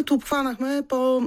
като обхванахме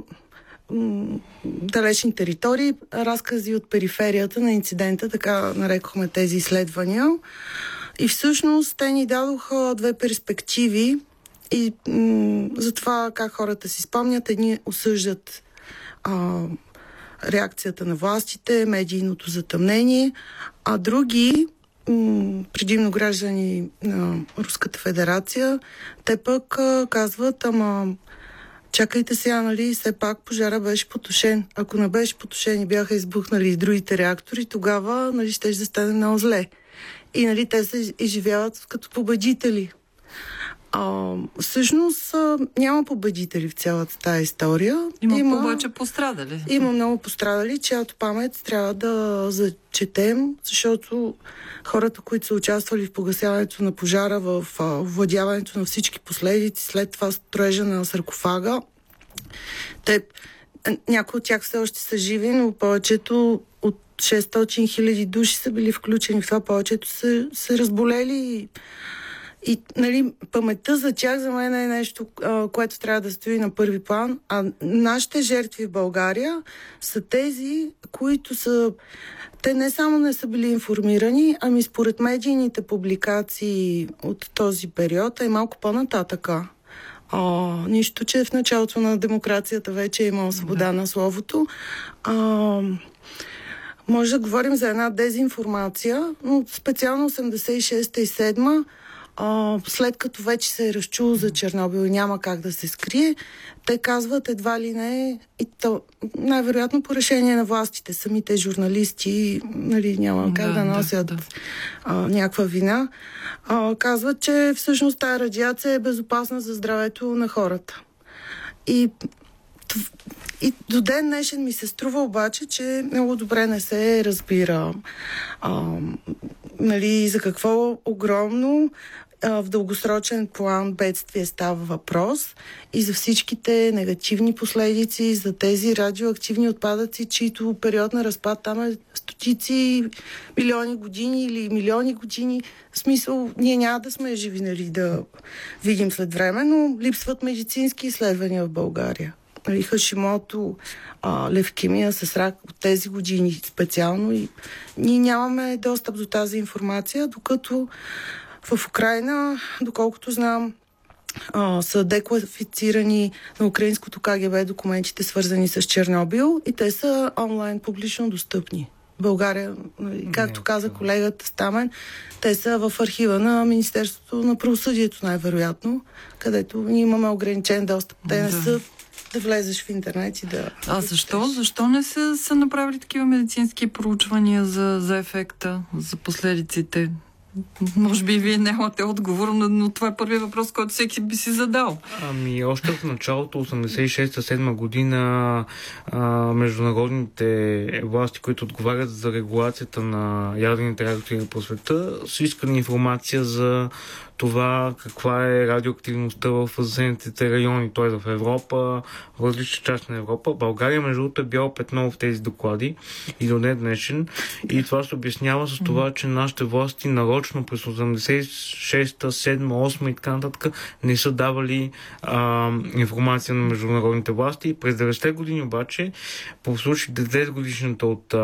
далечни територии, разкази от периферията на инцидента, така нарекохме тези изследвания. И всъщност те ни дадоха две перспективи и за това как хората си спомнят. Едни осъждат реакцията на властите, медийното затъмнение, а други, предимно граждани на Руската федерация, те пък казват, чакайте сега, нали, все пак пожара беше потушен. Ако не беше потушен и бяха избухнали и другите реактори, тогава, нали, ще да стане много зле. И, нали, те се изживяват като победители. Всъщност няма победители в цялата тая история. Има обаче пострадали. Има много пострадали, чиято памет трябва да зачетем, защото хората, които са участвали в погасяването на пожара, в овладяването на всички последици, след това строежа на саркофага, някои от тях все още са живи, но повечето от 600 хиляди души са били включени в това, повечето са се разболели и нали, паметта за тях за мен е нещо, което трябва да стои на първи план. А нашите жертви в България са тези, които са... Те не само не са били информирани, ами според медийните публикации от този период, е малко по-нататъка. Нищо, че в началото на демокрацията вече е имало свобода на словото. Може да говорим за една дезинформация, но специално 86-та и 7-ма, след като вече се е разчуло за Чернобил и няма как да се скрие, те казват едва ли не, и то най-вероятно по решение на властите, самите журналисти, нали, няма как да носят някаква вина, казват, че всъщност тази радиация е безопасна за здравето на хората. И до ден днешен ми се струва обаче, че много добре не се разбира нали, за какво огромно в дългосрочен план бедствие става въпрос и за всичките негативни последици, за тези радиоактивни отпадъци, чието период на разпад там е стотици милиони години или милиони години. В смисъл, ние няма да сме живи, нали, да видим след време, но липсват медицински изследвания в България. Нали, Хашимото, левкемия с рак от тези години специално и ние нямаме достъп до тази информация, докато в Украйна, доколкото знам, са декласифицирани на украинското КГБ документите, свързани с Чернобил и те са онлайн публично достъпни. България, както каза колегата Стамен, те са в архива на Министерството на правосъдието най-вероятно, където ние имаме ограничен достъп. Те не са да влезеш в интернет и да... Защо? Защо не са направили такива медицински проучвания за ефекта, за последиците? Може би вие нямате отговор, но това е първият въпрос, който всеки би си задал. Още в началото, 86-7 година, международните власти, които отговарят за регулацията на ядрените реактори по света, са искали информация за това каква е радиоактивността в засегнатите райони, т.е. в Европа, в различни части на Европа. България, между другото, е бяло петно в тези доклади и до днес днешен. И това се обяснява с това, че нашите власти нарочно през 86-та, 7-та, 8-та и така нататък не са давали информация на международните власти. През 90-те години обаче, по случай 10 годишната от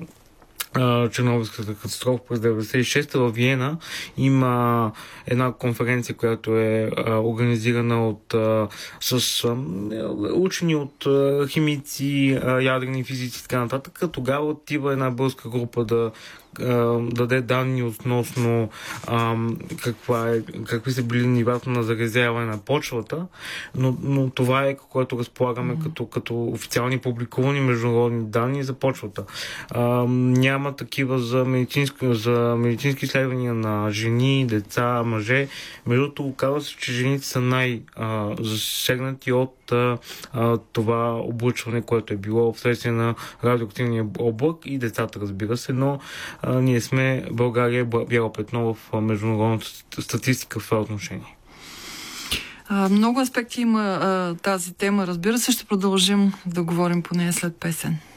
Чернобилската катастрофа през 96-та във Виена има една конференция, която е организирана с учени от химици, ядрени физици и така нататък. Тогава отива една българска група да даде данни относно какви са били нивата на заразяване на почвата, но това е, което разполагаме като официални публикувани международни данни за почвата. Няма такива за медицински изследвания на жени, деца, мъже. Между другото, оказва се, че жените са най-засегнати от това облъчване, което е било вследствие на радиоактивния облак и децата, разбира се, но ние сме България бяло петно в международната статистика в това отношение. Много аспекти има тази тема, разбира се, ще продължим да говорим по нея след песен.